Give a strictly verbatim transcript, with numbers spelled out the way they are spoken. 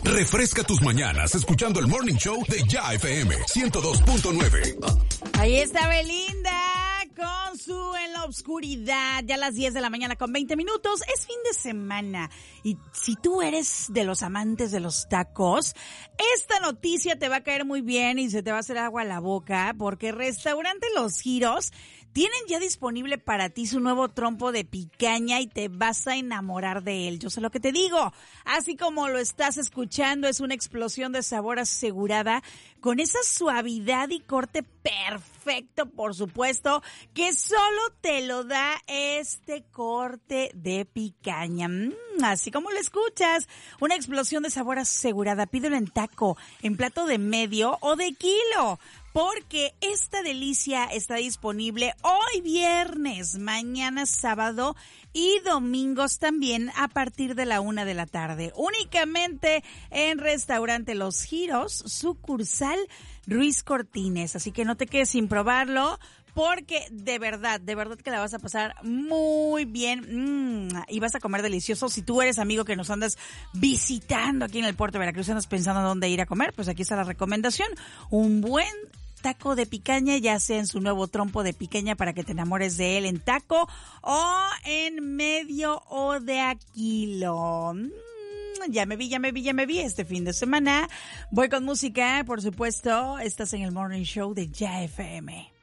Refresca tus mañanas escuchando el Morning Show de Ya F M ciento dos punto nueve. Ahí está Belinda con su En la Oscuridad, ya a las diez de la mañana con veinte minutos. Es fin de semana y si tú eres de los amantes de los tacos, esta noticia te va a caer muy bien y se te va a hacer agua a la boca, porque Restaurante Los Giros tienen ya disponible para ti su nuevo trompo de picaña y te vas a enamorar de él. Yo sé lo que te digo. Así como lo estás escuchando, es una explosión de sabor asegurada con esa suavidad y corte perfecto, por supuesto, que solo te lo da este corte de picaña. Mm, así como lo escuchas, una explosión de sabor asegurada. Pídelo en taco, en plato de medio o de kilo, porque esta delicia está disponible hoy viernes, mañana sábado y domingos también a partir de la una de la tarde. Únicamente en Restaurante Los Giros, sucursal Ruiz Cortines. Así que no te quedes sin probarlo, porque de verdad, de verdad que la vas a pasar muy bien mmm, y vas a comer delicioso. Si tú eres amigo que nos andas visitando aquí en el puerto de Veracruz, andas pensando dónde ir a comer, pues aquí está la recomendación. Un buen taco de picaña, ya sea en su nuevo trompo de picaña para que te enamores de él en taco o en medio o de a kilo. Mm, ya me vi, ya me vi, ya me vi este fin de semana. Voy con música, por supuesto. Estás en el Morning Show de Ya F M.